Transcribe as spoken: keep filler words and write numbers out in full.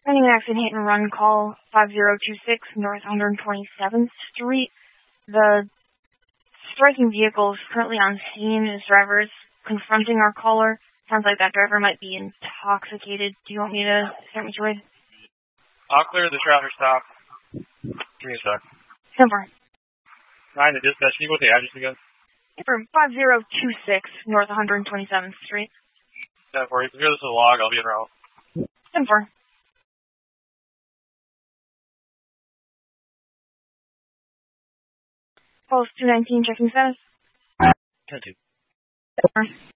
Pending an accident hit and run call five zero two six North one hundred twenty-seventh Street. The striking vehicle is currently on scene. His driver is confronting our caller. Sounds like that driver might be intoxicated. Do you want me to start me to it? I'll clear the traffic stop. Give me a sec. Simple. Nine, the dispatch. Can you go with the address again? From five zero two six North one hundred twenty-seventh Street. ten four. You can hear this is a log. I'll be en route. Simple. Pulse two nineteen, checking status. ten two.